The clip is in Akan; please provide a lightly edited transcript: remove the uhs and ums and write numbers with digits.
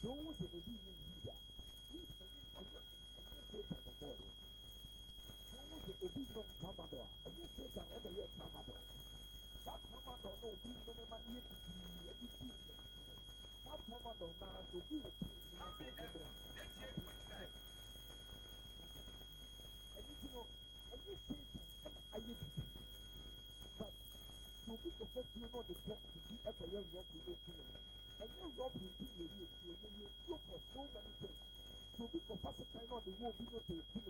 Those in the leader, he's a boy. Those in the leader, Commodore, and you say that every year, Commodore. That Commodore, no, being no man yet to be a big thing. That Commodore now to be a king. And you know, and you say that I used to be. But to be the first, you know, the book to be ever young, what you do to them. And you rob you look for so many things. So we can pass a time on the wall, we go to